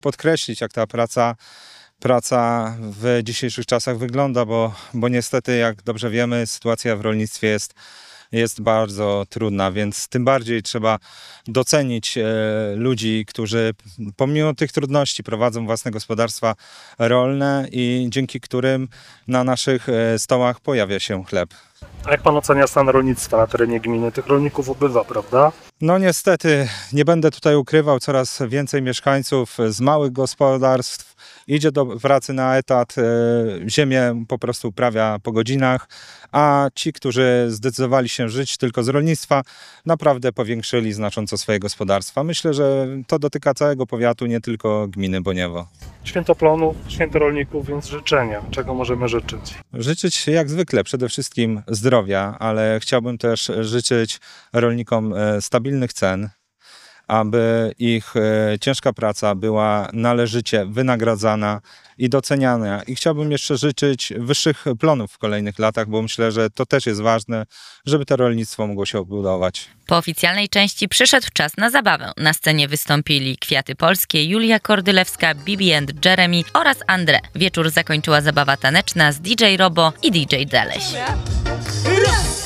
podkreślić, jak ta praca w dzisiejszych czasach wygląda, bo niestety, jak dobrze wiemy, sytuacja w rolnictwie jest bardzo trudna, więc tym bardziej trzeba docenić ludzi, którzy pomimo tych trudności prowadzą własne gospodarstwa rolne i dzięki którym na naszych stołach pojawia się chleb. A jak pan ocenia stan rolnictwa na terenie gminy? Tych rolników ubywa, prawda? No niestety, nie będę tutaj ukrywał, coraz więcej mieszkańców z małych gospodarstw idzie do pracy na etat, ziemię po prostu uprawia po godzinach, a ci, którzy zdecydowali się żyć tylko z rolnictwa, naprawdę powiększyli znacząco swoje gospodarstwa. Myślę, że to dotyka całego powiatu, nie tylko gminy Boniewo. Święto plonów, święto rolników, więc życzenia. Czego możemy życzyć? Życzyć jak zwykle przede wszystkim zdrowia, ale chciałbym też życzyć rolnikom stabilnych cen, aby ich ciężka praca była należycie wynagradzana i doceniana. I chciałbym jeszcze życzyć wyższych plonów w kolejnych latach, bo myślę, że to też jest ważne, żeby to rolnictwo mogło się odbudować. Po oficjalnej części przyszedł czas na zabawę. Na scenie wystąpili Kwiaty Polskie, Julia Kordylewska, Bibi and Jeremy oraz André. Wieczór zakończyła zabawa taneczna z DJ Robo i DJ Deleś. Raz!